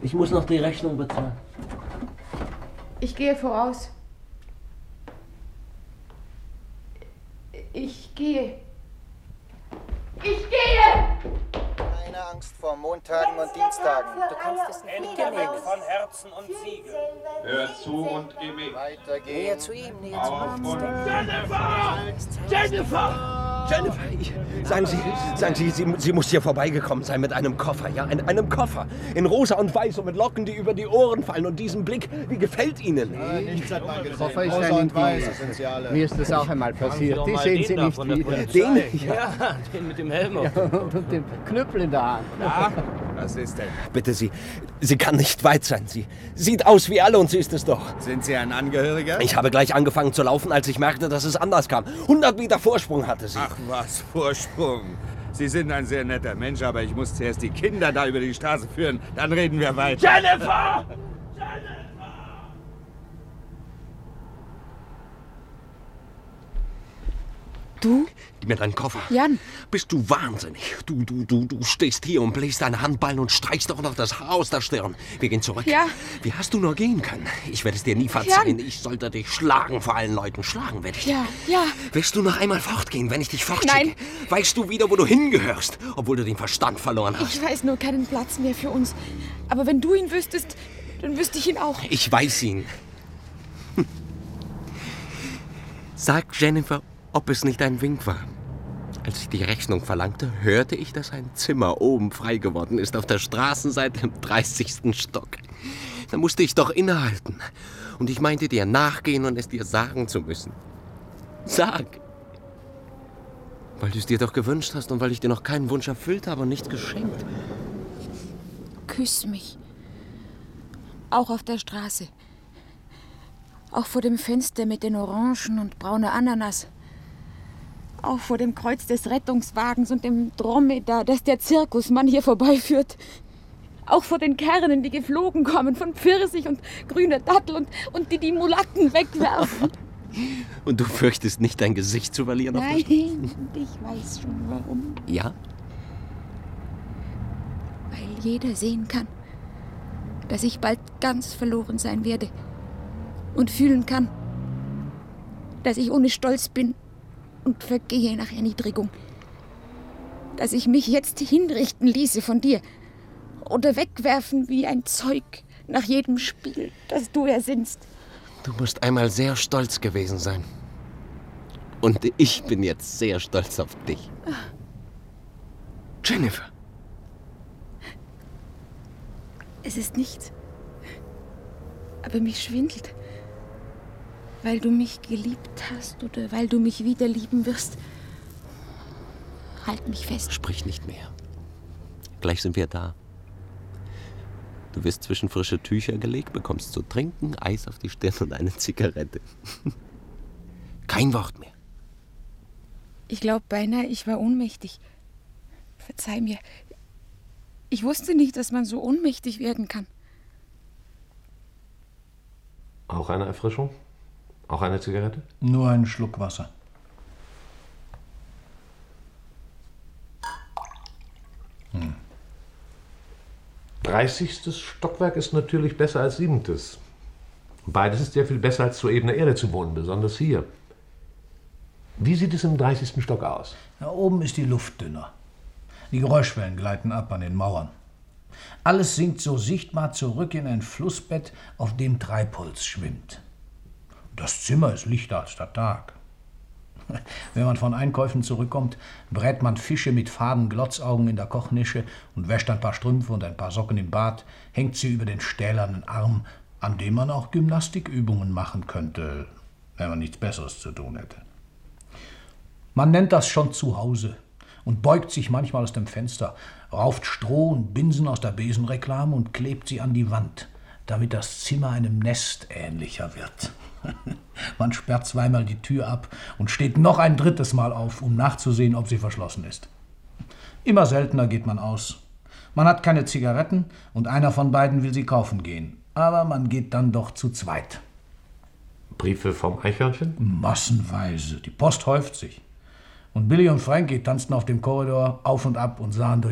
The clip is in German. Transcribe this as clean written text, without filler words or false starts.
Ich muss noch die Rechnung bezahlen. Ich gehe voraus. Ich gehe. Keine Angst vor Montagen und Dienstagen. Du kannst es nicht Endgelenk von Herzen und Siegel. Hör zu und geh mit. Weitergehen. Näher zu ihm, näher zu Auf uns. und Jennifer! Sagen Sie, sie muss hier vorbeigekommen sein mit einem Koffer, ja? Einem Koffer. In rosa und weiß und mit Locken, die über die Ohren fallen. Und diesem Blick, wie gefällt Ihnen? Nichts hat man gesehen. Koffer ist Rosa ein und weiß Indianer. sind sie alle. Mir ist das auch einmal passiert. Die sehen Sie nicht wieder. Den? Ja, den mit dem Helm auf. Und den Knüppel in der Hand. Was ist denn? Bitte, sie kann nicht weit sein. Sie sieht aus wie alle und sie ist es doch. Sind Sie ein Angehöriger? Ich habe gleich angefangen zu laufen, als ich merkte, dass es anders kam. 100 Meter Vorsprung hatte sie. Ach was, Vorsprung. Sie sind ein sehr netter Mensch, aber ich muss zuerst die Kinder da über die Straße führen. Dann reden wir weiter. Jennifer! Du? Gib mir deinen Koffer. Jan. Bist du wahnsinnig? Du stehst hier und bläst deine Handballen und streichst doch noch das Haar aus der Stirn. Wir gehen zurück. Ja. Wie hast du nur gehen können? Ich werde es dir nie verzeihen. Ich sollte dich schlagen, vor allen Leuten. Schlagen werde ich dich. Ja. Wirst du noch einmal fortgehen, wenn ich dich fortschicke? Nein. Weißt du wieder, wo du hingehörst, obwohl du den Verstand verloren hast? Ich weiß nur keinen Platz mehr für uns. Aber wenn du ihn wüsstest, dann wüsste ich ihn auch. Ich weiß ihn. Sag Jennifer, ob es nicht ein Wink war. Als ich die Rechnung verlangte, hörte ich, dass ein Zimmer oben frei geworden ist auf der Straßenseite im 30. Stock. Da musste ich doch innehalten. Und ich meinte dir nachgehen und es dir sagen zu müssen. Sag! Weil du es dir doch gewünscht hast und weil ich dir noch keinen Wunsch erfüllt habe und nichts geschenkt. Küss mich. Auch auf der Straße. Auch vor dem Fenster mit den Orangen und braunen Ananas. Auch vor dem Kreuz des Rettungswagens und dem Dromedar, das der Zirkusmann hier vorbeiführt. Auch vor den Kernen, die geflogen kommen von Pfirsich und grüner Dattel und die Mulatten wegwerfen. Und du fürchtest nicht, dein Gesicht zu verlieren? Nein, und ich weiß schon warum. Ja? Weil jeder sehen kann, dass ich bald ganz verloren sein werde. Und fühlen kann, dass ich ohne Stolz bin und vergehe nach Erniedrigung. Dass ich mich jetzt hinrichten ließe von dir oder wegwerfen wie ein Zeug nach jedem Spiel, das du ersinnst. Du musst einmal sehr stolz gewesen sein. Und ich bin jetzt sehr stolz auf dich. Jennifer. Es ist nichts. Aber mich schwindelt. Weil du mich geliebt hast oder weil du mich wieder lieben wirst. Halt mich fest. Sprich nicht mehr. Gleich sind wir da. Du wirst zwischen frische Tücher gelegt, bekommst zu trinken, Eis auf die Stirn und eine Zigarette. Kein Wort mehr. Ich glaube beinahe, ich war ohnmächtig. Verzeih mir. Ich wusste nicht, dass man so ohnmächtig werden kann. Auch eine Erfrischung? Auch eine Zigarette? Nur einen Schluck Wasser. Hm. 30. Stockwerk ist natürlich besser als 7. Beides ist sehr viel besser, als zur ebenen Erde zu wohnen, besonders hier. Wie sieht es im 30. Stock aus? Da oben ist die Luft dünner. Die Geräuschwellen gleiten ab an den Mauern. Alles sinkt so sichtbar zurück in ein Flussbett, auf dem Treibholz schwimmt. Das Zimmer ist lichter als der Tag. Wenn man von Einkäufen zurückkommt, brät man Fische mit faden Glotzaugen in der Kochnische und wäscht ein paar Strümpfe und ein paar Socken im Bad, hängt sie über den stählernen Arm, an dem man auch Gymnastikübungen machen könnte, wenn man nichts Besseres zu tun hätte. Man nennt das schon zu Hause und beugt sich manchmal aus dem Fenster, rauft Stroh und Binsen aus der Besenreklame und klebt sie an die Wand, damit das Zimmer einem Nest ähnlicher wird. Man sperrt zweimal die Tür ab und steht noch ein drittes Mal auf, um nachzusehen, ob sie verschlossen ist. Immer seltener geht man aus. Man hat keine Zigaretten und einer von beiden will sie kaufen gehen. Aber man geht dann doch zu zweit. Briefe vom Eichhörnchen? Massenweise. Die Post häuft sich. Und Billy und Frankie tanzten auf dem Korridor auf und ab und sahen durch